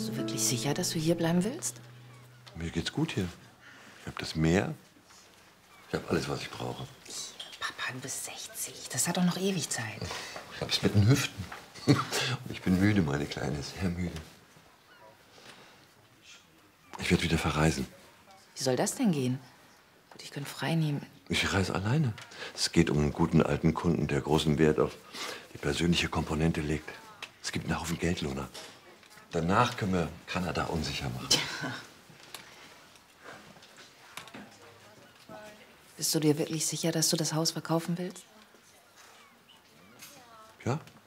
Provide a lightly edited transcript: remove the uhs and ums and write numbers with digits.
Bist du wirklich sicher, dass du hier bleiben willst? Mir geht's gut hier. Ich habe das Meer. Ich habe alles, was ich brauche. Papa, du bist 60. Das hat doch noch ewig Zeit. Ich hab's mit den Hüften. Und ich bin müde, meine Kleine, sehr müde. Ich werde wieder verreisen. Wie soll das denn gehen? Ich könnte frei nehmen. Ich reise alleine. Es geht um einen guten alten Kunden, der großen Wert auf die persönliche Komponente legt. Es gibt einen Haufen Geldlohner. Danach können wir Kanada unsicher machen. Bist du dir wirklich sicher, dass du das Haus verkaufen willst? Ja?